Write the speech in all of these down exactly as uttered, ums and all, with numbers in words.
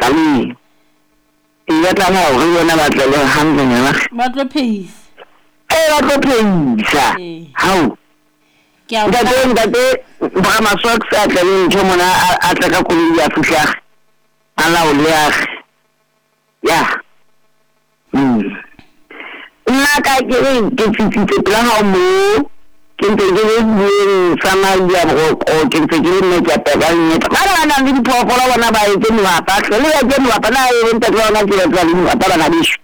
kami iya tla ha re bona ba tla le hampe ne ba tlo phisa eh ba tlo phisa hao ke a ba teng ba te ba masok sa tla le ntho mona a tla ka kuli ya fihla ala o le ya mm nna ka ke ke tsitse pla ha mo ke ntse ke le bueng sama ya go ke ntse ke le ke pega nnye ba ba na le diphoofolo bona ba etse moapa le ya ke moapa na e ntse ke ona ke tla le moapa ba na bisho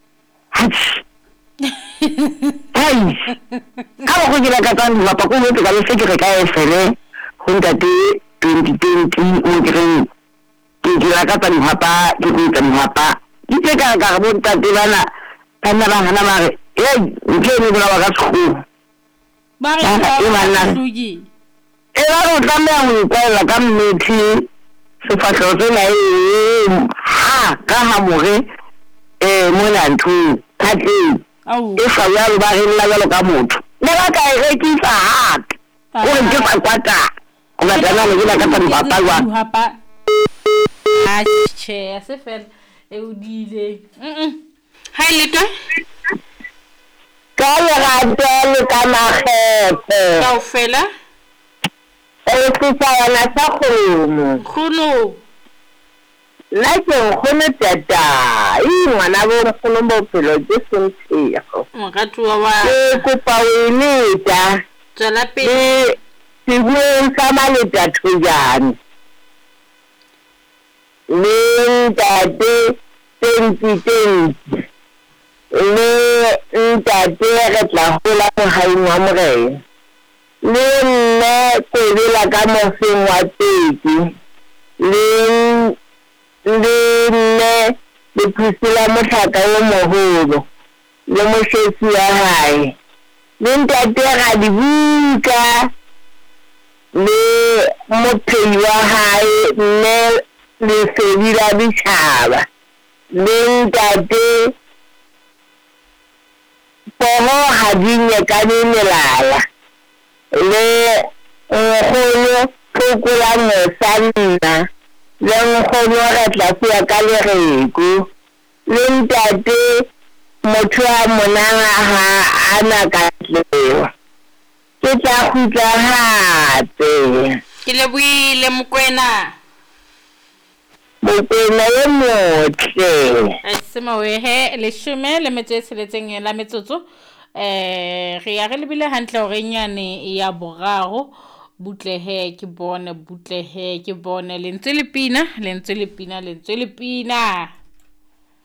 hey ha go ke la ka tsang moapa ko ntse ka le se ke re ka esele go ntate twenty twenty o ke re ke ke la ka tsang moapa ke go tsang moapa ke tse ka ka bo ntate bana kana ba hana ba re hey ke ne ba ka tsho ba re ba sugi e ba go tsamaya go ikwaela ka mmethi sefatlhego se na e ha ka ha more eh mona ntho thateng e sa ya ba re nna jalo ka motho le ba ka e rekisa hat o nke fa kwata o ba tsana le ka ka mpapa wa a che se fel e o dile mm hai le ka ka le ga le ka magete ka o fela e se sa na sa khono khono la ke khono tata e ngwana bo khono bo pelo ke sentego mogatwa wa e ko paulita tsala pe e se bueng ka maleta thojane le ntate twenty twenty le ntate re tla hola go haingwa morena le nne kwebela ka mofeng wa teki le le nne le phusila motlhaka o moholo le moshetsi wa hae le ntate ga di buka le mophei wa hae nne le sebila ditšhaba le ntate poho ha di nyekane melala le nkgono fokola mosanna le nkgono re tla fia ka lereko le ntate motho a monanga ha ana ka tlewa ke tla khutla hape ke le buile mokwena mokwena ye motle a sema we he le shome le metse seletseng la metsotso eh re ya re lebile hantle hore nyane ya boraro butlehe ke bone butlehe ke bone lentswe le pina lentswe le pina lentswe le pina